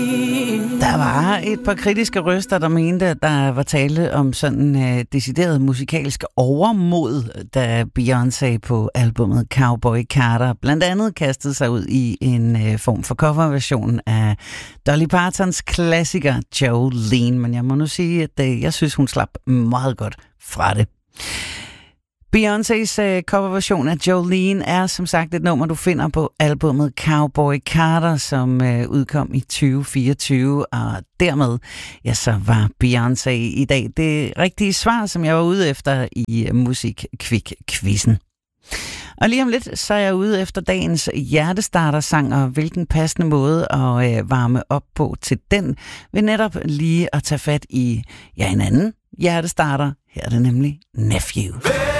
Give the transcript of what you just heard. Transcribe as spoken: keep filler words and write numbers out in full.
Der var et par kritiske røster, der mente, at der var tale om sådan uh, decideret musikalsk overmod, da Beyoncé på albumet Cowboy Carter blandt andet kastede sig ud i en uh, form for coverversion af Dolly Partons klassiker Jolene. Men jeg må nu sige, at uh, jeg synes, hun slap meget godt fra det. Beyoncés uh, coverversion af Jolene er som sagt et nummer, du finder på albumet Cowboy Carter, som uh, udkom i tyve fireogtyve, og dermed ja, så var Beyoncé i dag det rigtige svar, som jeg var ude efter i uh, Musikquick-quizzen. Og lige om lidt, så er jeg ude efter dagens hjertestarter-sang, og hvilken passende måde at øh, varme op på til den, ved netop lige at tage fat i ja, en anden hjertestarter. Her er det nemlig Nephew.